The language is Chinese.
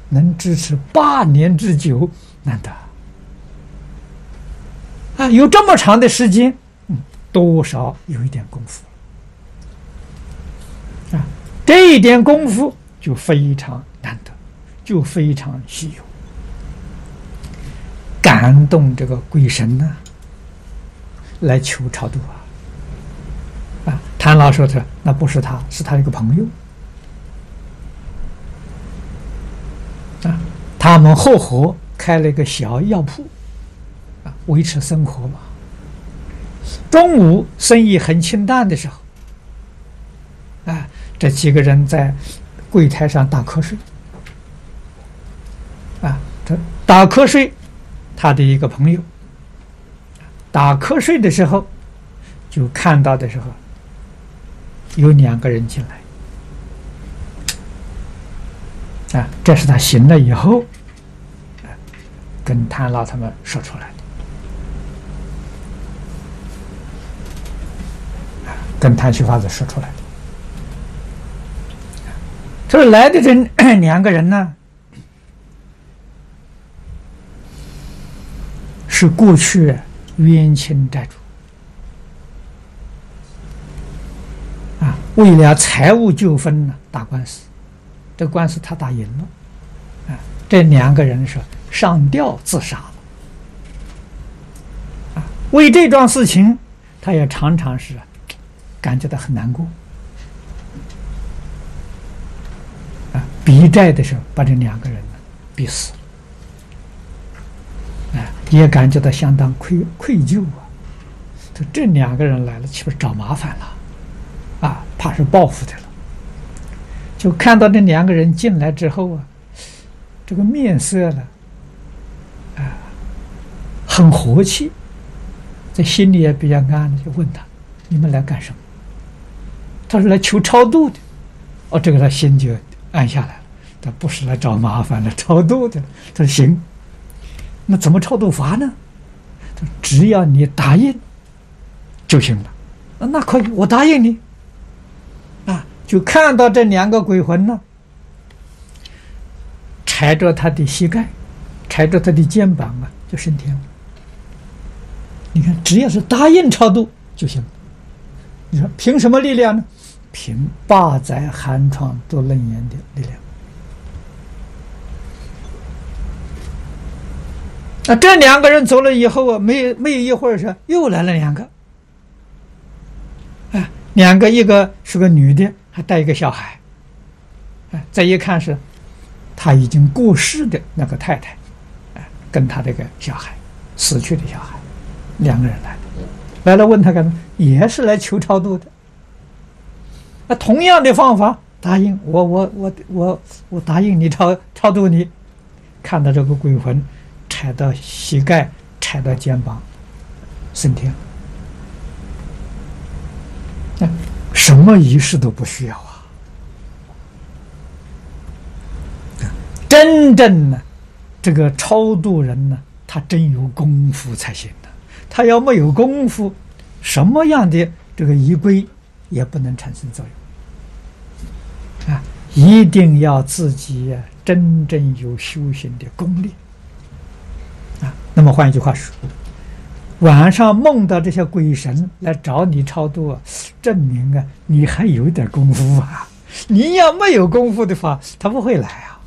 能支持8年之久，难得啊！有这么长的时间，多少有一点功夫啊！这一点功夫就非常难得，就非常稀有，感动这个鬼神呢，来求超度啊！谭老说的那不是他，是他一个朋友啊，他们合伙开了一个小药铺啊，维持生活嘛。中午生意很清淡的时候，啊，这几个人在柜台上打瞌睡，啊，这打瞌睡，他的一个朋友打瞌睡的时候，就看到的时候，有2个人进来，啊，这是他醒了以后，跟谭老他们说出来的。跟谭旭发子说出来的，这来的这2个人呢，是过去冤亲债主啊，为了财务纠纷呢打官司，这官司他打赢了啊，这2个人是上吊自杀了啊，为这桩事情，他也常常是感觉到很难过啊！逼债的时候，把这2个人呢逼死了，也感觉到相当愧疚啊！这2个人来了，岂不是找麻烦了？啊，怕是报复的了。就看到这2个人进来之后啊，这个面色呢，很和气，这心里也比较安，就问他：“你们来干什么？”他是来求超度的，哦，这个他心就安下来了。他不是来找麻烦来超度的。他说行，那怎么超度法呢？他说只要你答应就行了。那可以，我答应你。啊，就看到这2个鬼魂呢，踩着他的膝盖，踩着他的肩膀啊，就升天了。你看，只要是答应超度就行了。你说凭什么力量呢？凭八载寒窗读楞严的力量。那这2个人走了以后啊，没有一会儿是又来了2个，啊，2个，一个是个女的，还带一个小孩，再一看是他已经过世的那个太太，跟他这个小孩，死去的小孩，2个人来了问他干嘛？也是来求超度的。同样的方法，答应我答应你超度你。看到这个鬼魂踩到膝盖，踩到肩膀，升天了。什么仪式都不需要啊！真正呢，这个超度人呢，他真有功夫才行的。他要没有功夫，什么样的这个仪规也不能产生作用。一定要自己真正有修行的功力啊。那么换一句话说，晚上梦到这些鬼神来找你超度啊，证明啊你还有点功夫啊。你要没有功夫的话，他不会来啊。